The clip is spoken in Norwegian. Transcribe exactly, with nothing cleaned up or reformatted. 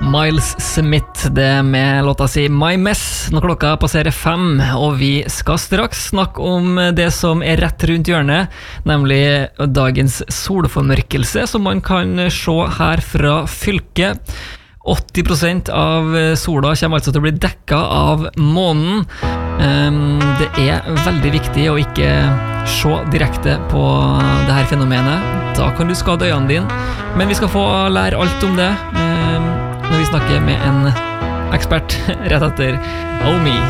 Miles Smith, det med låta si My Mess, når klokka passerer fem, og vi skal straks snakke om det som er rett rundt hjørnet, nemlig dagens solformørkelse, som man kan se her fra fylket. åtti prosent av sola kommer altså til å bli dekket av månen. Det er veldig viktig å ikke se direkte på det her fenomenet. Da kan du skade øynene dine, men vi skal få lære alt om det når vi snakker med en ekspert rett etter Oh Me.